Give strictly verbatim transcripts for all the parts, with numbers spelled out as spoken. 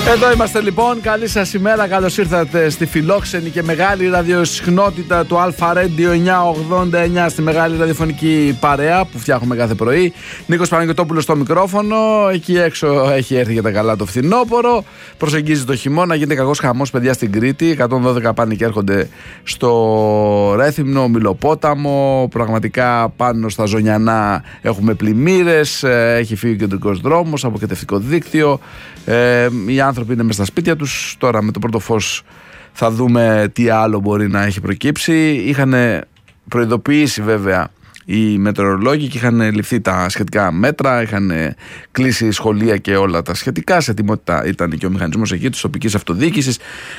Εδώ είμαστε λοιπόν, καλή σας ημέρα, καλώς ήρθατε στη φιλόξενη και μεγάλη ραδιοσυχνότητα του Αλφα Radio εννιακόσια ογδόντα εννιά, στη μεγάλη ραδιοφωνική παρέα που φτιάχνουμε κάθε πρωί. Νίκος Παναγιωτόπουλος στο μικρόφωνο, εκεί έξω έχει έρθει για τα καλά το φθινόπωρο, προσεγγίζει το χειμώνα, γίνεται κακός χαμός παιδιά στην Κρήτη, εκατόν δώδεκα πάνε και έρχονται στο Ρέθυμνο, Μιλοπόταμο, πραγματικά πάνω στα Ζωνιανά έχουμε πλημμύρες, έχει φύγει ο κεντρικός δρόμος, αποκεντευτικό δίκτυο, ε, οι άνθρωποι είναι μες στα σπίτια τους. Τώρα με το πρώτο φως θα δούμε τι άλλο μπορεί να έχει προκύψει. Είχαν προειδοποιήσει βέβαια οι μετεωρολόγοι και είχαν ληφθεί τα σχετικά μέτρα, είχαν κλείσει σχολεία και όλα τα σχετικά. Σε ετοιμότητα ήταν και ο μηχανισμός εκεί της τοπικής αυτοδιοίκησης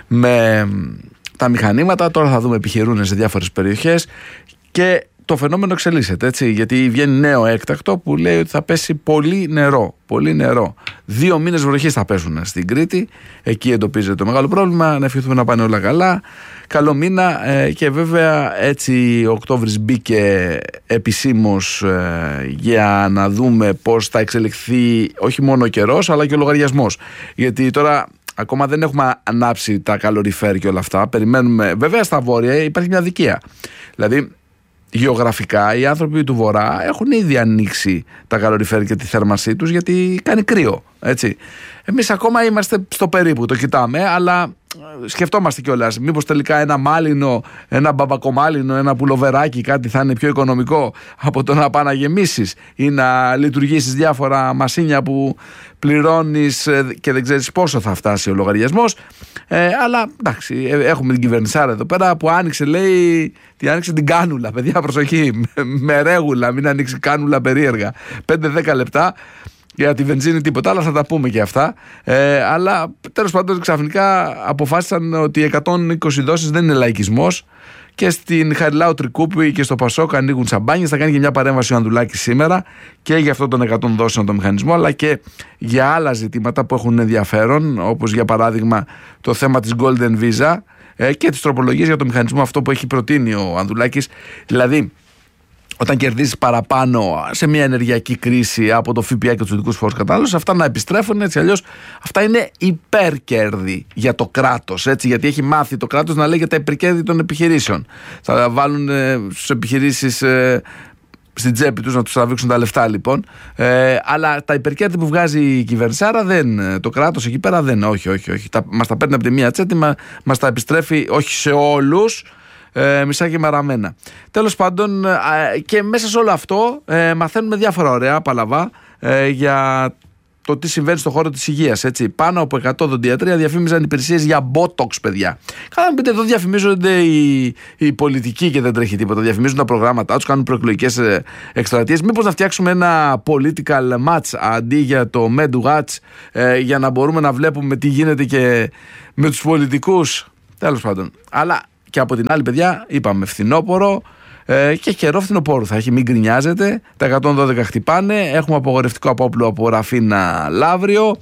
με τα μηχανήματα. Τώρα θα δούμε επιχειρούν σε διάφορες περιοχές και το φαινόμενο εξελίσσεται, έτσι, γιατί βγαίνει νέο έκτακτο που λέει ότι θα πέσει πολύ νερό. Πολύ νερό. Δύο μήνες βροχής θα πέσουν στην Κρήτη. Εκεί εντοπίζεται το μεγάλο πρόβλημα. Να ευχηθούμε να πάνε όλα καλά. Καλό μήνα. Ε, και βέβαια έτσι ο Οκτώβρης μπήκε επισήμως ε, για να δούμε πώς θα εξελιχθεί όχι μόνο ο καιρός αλλά και ο λογαριασμός. Γιατί τώρα ακόμα δεν έχουμε ανάψει τα καλοριφέρ και όλα αυτά. Περιμένουμε. Βέβαια στα βόρεια υπάρχει μια αδικία. Δηλαδή, γεωγραφικά οι άνθρωποι του Βορρά έχουν ήδη ανοίξει τα καλοριφέρ και τη θέρμανσή τους γιατί κάνει κρύο, έτσι. Εμείς ακόμα είμαστε στο περίπου, το κοιτάμε, αλλά σκεφτόμαστε κιόλας μήπως τελικά ένα μάλινο, ένα μπαμπακομάλινο, ένα πουλοβεράκι, κάτι θα είναι πιο οικονομικό από το να παναγεμίσεις ή να λειτουργήσεις διάφορα μασίνια που πληρώνεις και δεν ξέρεις πόσο θα φτάσει ο λογαριασμός. Ε, αλλά εντάξει, έχουμε την κυβερνησάρα εδώ πέρα που άνοιξε, λέει, τι άνοιξε την κάνουλα, παιδιά, προσοχή, με ρέγουλα, μην ανοίξει κάνουλα περίεργα. πέντε δέκα λεπτά. Για τη βενζίνη τίποτα, αλλά θα τα πούμε και αυτά. Ε, αλλά τέλος πάντων ξαφνικά αποφάσισαν ότι εκατόν είκοσι δόσεις δεν είναι λαϊκισμός και στην Χαριλάου Τρικούπη και στο Πασόκ ανοίγουν σαμπάνιες. Θα κάνει και μια παρέμβαση ο Ανδουλάκης σήμερα και για αυτό των εκατό δόσεων το μηχανισμό, αλλά και για άλλα ζητήματα που έχουν ενδιαφέρον, όπως για παράδειγμα το θέμα της Golden Visa ε, και τις τροπολογίες για το μηχανισμό αυτό που έχει προτείνει ο Ανδουλάκης. Δηλαδή, όταν κερδίζεις παραπάνω σε μια ενεργειακή κρίση από το ΦΠΑ και τους ειδικούς φόρους κατανάλωσης, αυτά να επιστρέφουν, έτσι, αλλιώς αυτά είναι υπερκέρδη για το κράτος, έτσι, γιατί έχει μάθει το κράτος να λέει για τα υπερκέρδη των επιχειρήσεων. Θα βάλουν ε, στους επιχειρήσεις ε, στην τσέπη τους να τους τραβήξουν τα λεφτά, λοιπόν. Ε, αλλά τα υπερκέρδη που βγάζει η κυβερνησάρα δεν, το κράτος εκεί πέρα δεν, όχι, όχι, όχι. Τα, μας τα παίρνει από τη μία τσέπη, μα, μας τα επιστρέφει όχι σε όλους. Ε, μισά και μαραμένα. Τέλος πάντων, ε, και μέσα σε όλο αυτό ε, μαθαίνουμε διάφορα ωραία παλαβά ε, για το τι συμβαίνει στον χώρο της υγείας. Έτσι. Πάνω από εκατό οδοντιατρία διαφήμιζαν υπηρεσίες για Botox, παιδιά. Καλά, μην πείτε, εδώ διαφημίζονται οι, οι πολιτικοί και δεν τρέχει τίποτα. Διαφημίζουν τα προγράμματά τους, κάνουν προεκλογικές ε, εκστρατείες. Μήπως να φτιάξουμε ένα political match αντί για το MedWatch ε, για να μπορούμε να βλέπουμε τι γίνεται και με τους πολιτικούς. Τέλος πάντων. Αλλά και από την άλλη, παιδιά, είπαμε φθινόπωρο ε, και καιρό φθινοπόρου θα έχει, μην γκρινιάζετε. Τα εκατόν δώδεκα χτυπάνε. Έχουμε απογορευτικό απόπλο από Ραφίνα Λαύριο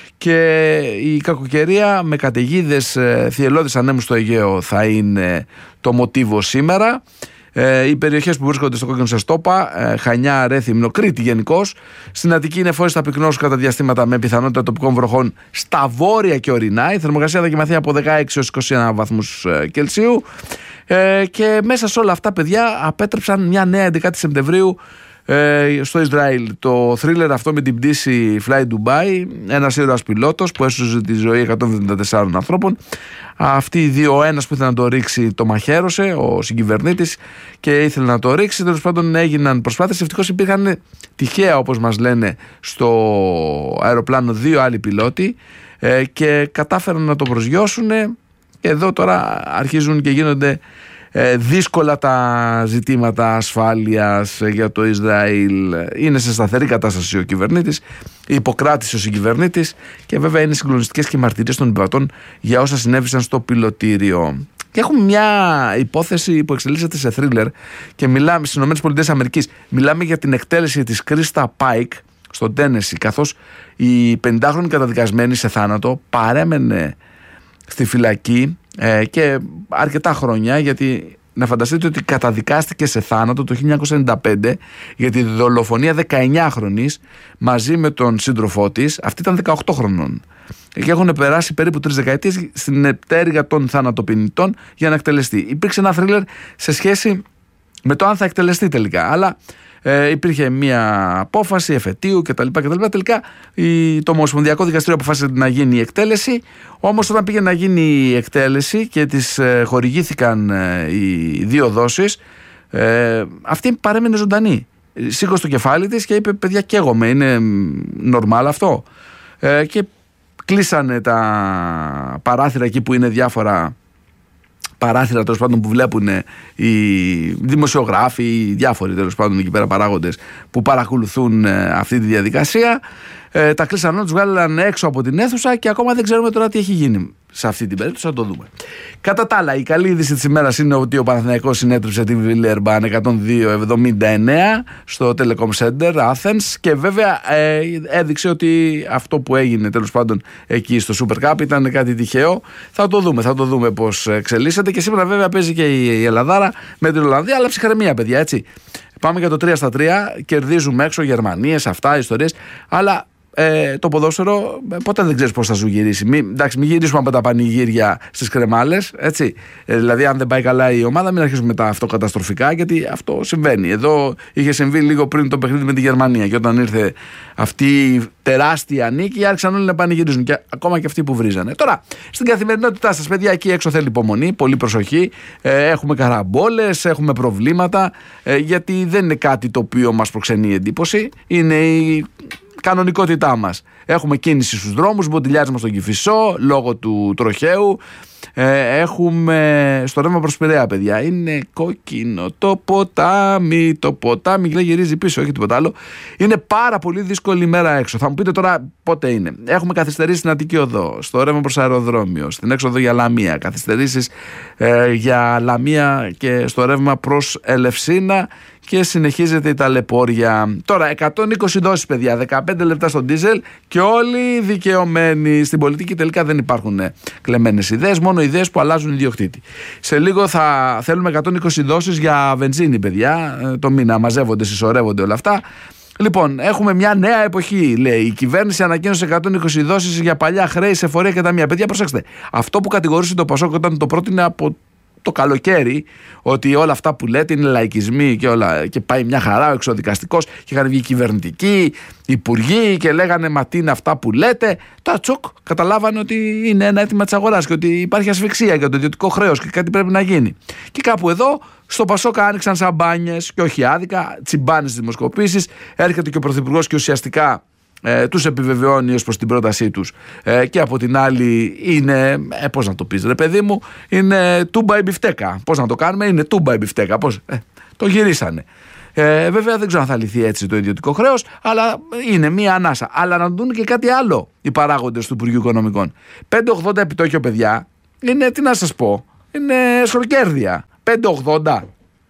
και η κακοκαιρία με καταιγίδες ε, θυελλώδεις ανέμους στο Αιγαίο θα είναι το μοτίβο σήμερα. Ε, οι περιοχές που βρίσκονται στο κόκκινο σεστόπα, ε, Χανιά, Ρέθυμνο, Κρήτη γενικώς. Στην Αττική είναι φως θα πυκνώσουν κατά διαστήματα με πιθανότητα τοπικών βροχών στα βόρεια και ορεινά. Η θερμοκρασία θα κοιμαθεί από δεκαέξι έως είκοσι ένα βαθμούς ε, Κελσίου. Ε, και μέσα σε όλα αυτά, παιδιά, απέτρεψαν μια νέα έντεκα Σεπτεμβρίου ε, στο Ισραήλ. Το θρίλερ αυτό με την πτήση Fly Dubai, ένας ήρωας πιλότος που έσωσε τη ζωή εκατόν εβδομήντα τεσσάρων ανθρώπων. Αυτοί οι δύο, ο ένας που ήθελε να το ρίξει το μαχαίρωσε, ο συγκυβερνήτης, και ήθελε να το ρίξει. Τέλος πάντων έγιναν προσπάθειες. Ευτυχώς υπήρχαν τυχαία, όπως μας λένε, στο αεροπλάνο δύο άλλοι πιλότοι ε, και κατάφεραν να το προσγειώσουν. Και εδώ τώρα αρχίζουν και γίνονται ε, δύσκολα τα ζητήματα ασφάλειας για το Ισραήλ. Είναι σε σταθερή κατάσταση ο κυβερνήτης, υποκράτησε ο συγκυβερνήτης και βέβαια είναι συγκλονιστικές και μαρτυρίες των επιβατών για όσα συνέβησαν στο πιλωτήριο. Και έχουμε μια υπόθεση που εξελίσσεται σε θρίλερ και μιλάμε στις ΗΠΑ. Μιλάμε για την εκτέλεση της Κρίστα Πάικ στο Τένεσι, καθώς η πενηντάχρονη καταδικασμένη σε θάνατο παρέμενε στη φυλακή ε, και αρκετά χρόνια, γιατί να φανταστείτε ότι καταδικάστηκε σε θάνατο το χίλια εννιακόσια ενενήντα πέντε για τη δολοφονία δεκαεννιάχρονης μαζί με τον σύντροφό της. Αυτή ήταν δεκαοκτώ χρονών. Και έχουν περάσει περίπου τρεις δεκαετίες στην πτέρυγα των θανατοποιητών για να εκτελεστεί. Υπήρξε ένα θρίλερ σε σχέση με το αν θα εκτελεστεί τελικά. Αλλά ε, υπήρχε μια απόφαση εφετείου κτλ. κτλ. Τελικά η, το Ομοσπονδιακό Δικαστήριο αποφάσισε να γίνει η εκτέλεση. Όμως όταν πήγε να γίνει η εκτέλεση και της ε, χορηγήθηκαν ε, οι δύο δόσεις, ε, αυτή παρέμεινε ζωντανή. Σήκωσε το κεφάλι της και είπε: παιδιά, καίγομαι, είναι νορμάλ αυτό. Ε, και κλείσανε τα παράθυρα εκεί που είναι διάφορα παράθυρα τέλος πάντων που βλέπουν οι δημοσιογράφοι, οι διάφοροι τέλος πάντων εκεί πέρα παράγοντες που παρακολουθούν αυτή τη διαδικασία. Ε, τα κλείσαν όλα, τους βγάλαν έξω από την αίθουσα και ακόμα δεν ξέρουμε τώρα τι έχει γίνει σε αυτή την περίπτωση, θα το δούμε. Κατά τα άλλα, η καλή είδηση της ημέρας είναι ότι ο Παναθηναϊκός συνέτρεψε τη Βιλερμπάν εκατόν δύο εβδομήντα εννέα στο Telecom Center Athens και βέβαια ε, έδειξε ότι αυτό που έγινε τέλος πάντων εκεί στο Super Cup ήταν κάτι τυχαίο. Θα το δούμε, θα το δούμε πώς εξελίσσεται και σήμερα βέβαια παίζει και η Ελλαδάρα με την Ολλανδία, αλλά ψυχραιμία παιδιά, έτσι. Πάμε για το τρία στα τρία, κερδίζουμε έξω Γερμανίες, αυτά, ιστορίες, αλλά ε, το ποδόσφαιρο ποτέ δεν ξέρεις πώς θα σου γυρίσει. Μη, εντάξει, μην γυρίσουμε από τα πανηγύρια στις κρεμάλες, έτσι. Ε, δηλαδή, αν δεν πάει καλά η ομάδα, μην αρχίσουμε τα αυτοκαταστροφικά, γιατί αυτό συμβαίνει. Εδώ είχε συμβεί λίγο πριν το παιχνίδι με τη Γερμανία και όταν ήρθε αυτή η τεράστια νίκη, άρχισαν όλοι να πανηγυρίζουν και ακόμα και αυτοί που βρίζανε. Τώρα, στην καθημερινότητά σας, παιδιά, εκεί έξω θέλει υπομονή, πολύ προσοχή. Ε, έχουμε καραμπόλες, έχουμε προβλήματα, ε, γιατί δεν είναι κάτι το οποίο μας προξενεί εντύπωση. Είναι η κανονικότητά μας. Έχουμε κίνηση στους δρόμους, μποτιλιάρισμα στον Κηφισό λόγω του τροχαίου. Ε, έχουμε στο ρεύμα προς Πειραιά, παιδιά. Είναι κόκκινο το ποτάμι. Το ποτάμι δεν γυρίζει πίσω, όχι τίποτα άλλο. Είναι πάρα πολύ δύσκολη ημέρα έξω. Θα μου πείτε τώρα πότε είναι. Έχουμε καθυστερήσει στην Αττική Οδό, στο ρεύμα προς αεροδρόμιο, στην έξοδο για Λαμία. Καθυστερήσεις ε, για Λαμία και στο ρεύμα προς Ελευσίνα. Και συνεχίζεται η ταλαιπώρια. Τώρα, εκατόν είκοσι δόσεις, παιδιά, δεκαπέντε λεπτά στο ντίζελ και όλοι δικαιωμένοι. Στην πολιτική τελικά δεν υπάρχουν κλεμμένες ιδέες, μόνο ιδέες που αλλάζουν ιδιοκτήτη. Σε λίγο θα θέλουμε εκατόν είκοσι δόσεις για βενζίνη, παιδιά. Το μήνα μαζεύονται, συσσωρεύονται όλα αυτά. Λοιπόν, έχουμε μια νέα εποχή, λέει. Η κυβέρνηση ανακοίνωσε εκατόν είκοσι δόσεις για παλιά χρέη σε φορεία και ταμεία. Παιδιά, προσέξτε. Αυτό που κατηγορούσε το Πασόκ όταν το πρότεινε από το καλοκαίρι, ότι όλα αυτά που λέτε είναι λαϊκισμοί και, όλα, και πάει μια χαρά ο εξοδικαστικός και είχαν βγει κυβερνητικοί, υπουργοί και λέγανε μα τι είναι αυτά που λέτε. Τα τσοκ καταλάβανε ότι είναι ένα αίτημα της αγοράς και ότι υπάρχει ασφυξία για το ιδιωτικό χρέος και κάτι πρέπει να γίνει. Και κάπου εδώ στο Πασόκα άνοιξαν σαμπάνιες και όχι άδικα, τσιμπάνες στις δημοσκοπήσεις. Έρχεται και ο Πρωθυπουργός και ουσιαστικά Ε, τους επιβεβαιώνει ως προς την πρότασή τους ε, και από την άλλη είναι ε, πώς να το πεις ρε παιδί μου, είναι τούμπα η μπιφτέκα, πώς να το κάνουμε, είναι τούμπα η μπιφτέκα, πώς, ε, το γυρίσανε. Ε, βέβαια δεν ξέρω αν θα λυθεί έτσι το ιδιωτικό χρέος, αλλά είναι μία ανάσα. Αλλά να δουν και κάτι άλλο οι παράγοντες του Υπουργείου Οικονομικών. πέντε ογδόντα επιτόκιο, παιδιά, είναι, τι να σας πω, είναι σχροκέρδια. πέντε ογδόντα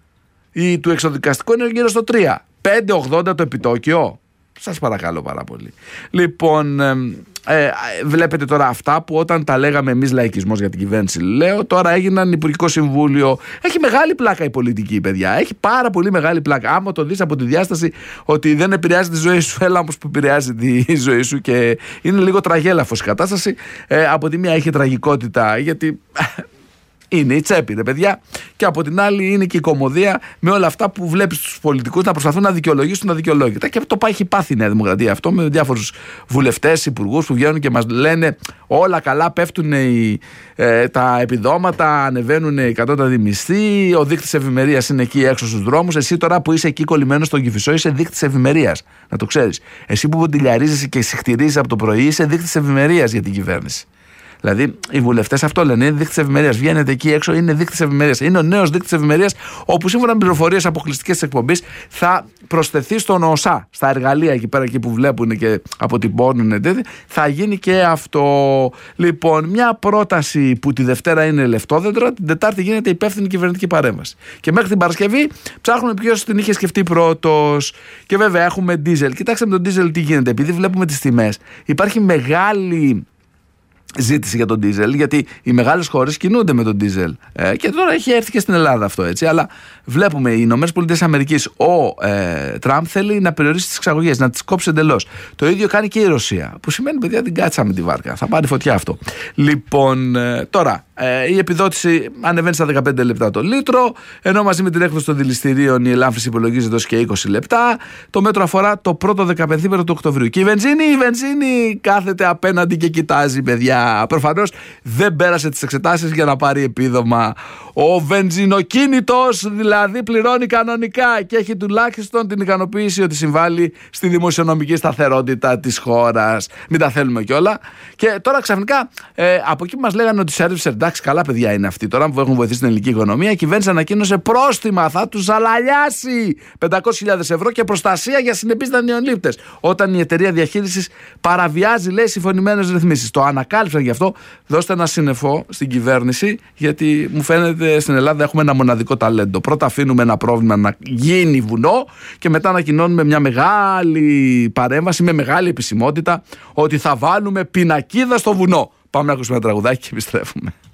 η του εξοδικαστικού είναι γύρω στο τρία. πέντε ογδόντα το επιτόκιο. Σας παρακαλώ πάρα πολύ. Λοιπόν, ε, ε, βλέπετε τώρα αυτά που όταν τα λέγαμε εμείς λαϊκισμός για την κυβέρνηση, λέω, τώρα έγιναν Υπουργικό Συμβούλιο. Έχει μεγάλη πλάκα η πολιτική, παιδιά. Έχει πάρα πολύ μεγάλη πλάκα. Άμα το δεις από τη διάσταση ότι δεν επηρεάζει τη ζωή σου, έλα όμως που επηρεάζει τη ζωή σου και είναι λίγο τραγέλαφος η κατάσταση. Ε, από τη μία έχει τραγικότητα γιατί είναι η τσέπη, ρε παιδιά, και από την άλλη είναι και η κωμωδία με όλα αυτά που βλέπεις τους πολιτικούς να προσπαθούν να δικαιολογήσουν τα δικαιολόγητα. Και το πάει, έχει πάθει η Νέα Δημοκρατία αυτό με διάφορους βουλευτές, υπουργούς που βγαίνουν και μας λένε όλα καλά, πέφτουν οι, ε, τα επιδόματα, ανεβαίνουν οι κατώτατοι μισθοί, ο δείκτης ευημερίας είναι εκεί έξω στους δρόμους. Εσύ τώρα που είσαι εκεί κολλημένος στον Κηφισό είσαι δείκτης ευημερίας, να το ξέρεις. Εσύ που ποντιλιαρίζεσαι και συχτηρίζεις από το πρωί είσαι δείκτης ευημερίας για την κυβέρνηση. Δηλαδή, οι βουλευτές αυτό λένε, είναι δείκτης ευημερίας. Βγαίνετε εκεί έξω, είναι δείκτης ευημερίας. Είναι ο νέος δείκτης ευημερίας, όπου σύμφωνα με πληροφορίες αποκλειστικές της εκπομπής θα προσθεθεί στον ΟΣΑ, στα εργαλεία εκεί πέρα εκεί που βλέπουν και αποτυπώνουν, θα γίνει και αυτό. Λοιπόν, μια πρόταση που τη Δευτέρα είναι λεφτόδεντρο, την Τετάρτη γίνεται υπεύθυνη κυβερνητική παρέμβαση. Και μέχρι την Παρασκευή ψάχνουμε ποιος την είχε σκεφτεί πρώτος. Και βέβαια έχουμε ντίζελ. Κοιτάξτε με τον ντίζελ τι γίνεται, επειδή βλέπουμε τις τιμές. Υπάρχει μεγάλη ζήτηση για τον ντίζελ, γιατί οι μεγάλες χώρες κινούνται με τον ντίζελ. Ε, και τώρα έχει έρθει και στην Ελλάδα αυτό, έτσι. Αλλά βλέπουμε οι ΗΠΑ, ο ε, Τραμπ θέλει να περιορίσει τις εξαγωγές, να τις κόψει εντελώς. Το ίδιο κάνει και η Ρωσία. Που σημαίνει, παιδιά, την κάτσαμε τη βάρκα. Θα πάρει φωτιά αυτό. Λοιπόν, ε, τώρα ε, η επιδότηση ανεβαίνει στα δεκαπέντε λεπτά το λίτρο, ενώ μαζί με την έκδοση των δηληστηρίων η ελάφρυνση υπολογίζεται ως και είκοσι λεπτά. Το μέτρο αφορά το πρώτο δεκαπενθήμερο του Οκτωβρίου. Και η βενζίνη, η βενζίνη κάθεται απέναντι και κοιτάζει, παιδιά. Προφανώς δεν πέρασε τις εξετάσεις για να πάρει επίδομα. Ο βενζινοκίνητος δηλαδή πληρώνει κανονικά και έχει τουλάχιστον την ικανοποίηση ότι συμβάλλει στη δημοσιονομική σταθερότητα της χώρας. Μην τα θέλουμε κιόλα. Και τώρα ξαφνικά ε, από εκεί που μας λέγανε ότι σέρβισε, εντάξει, καλά παιδιά είναι αυτοί τώρα που έχουν βοηθήσει την ελληνική οικονομία, η κυβέρνηση ανακοίνωσε πρόστιμα, θα τους αλαλιάσει πεντακόσιες χιλιάδες ευρώ και προστασία για συνεπείς δανειολήπτες. Όταν η εταιρεία διαχείρισης παραβιάζει, λέει, συμφωνημένες ρυθμίσεις. Το ανακάλυψαν γι' αυτό. Δώστε ένα σύννεφο στην κυβέρνηση, γιατί μου φαίνεται στην Ελλάδα έχουμε ένα μοναδικό ταλέντο. Πρώτα αφήνουμε ένα πρόβλημα να γίνει βουνό και μετά ανακοινώνουμε μια μεγάλη παρέμβαση με μεγάλη επισημότητα ότι θα βάλουμε πινακίδα στο βουνό. Πάμε να ακούσουμε ένα τραγουδάκι και επιστρέφουμε.